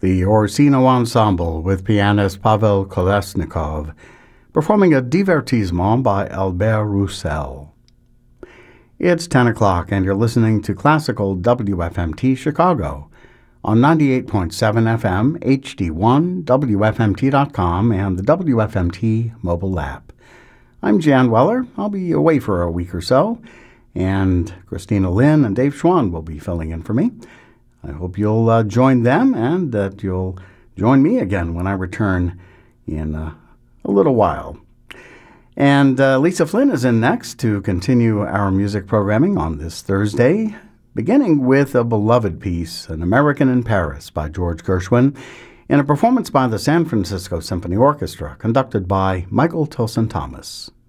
The Orsino Ensemble with pianist Pavel Kolesnikov performing a divertissement by Albert Roussel. It's 10 o'clock and you're listening to Classical WFMT Chicago on 98.7 FM, HD1, WFMT.com, and the WFMT mobile app. I'm Jan Weller. I'll be away for a week or so, and Christina Lynn and Dave Schwann will be filling in for me. I hope you'll join them and that you'll join me again when I return in a little while. And Lisa Flynn is in next to continue our music programming on this Thursday, beginning with a beloved piece, An American in Paris by George Gershwin, in a performance by the San Francisco Symphony Orchestra, conducted by Michael Tilson Thomas.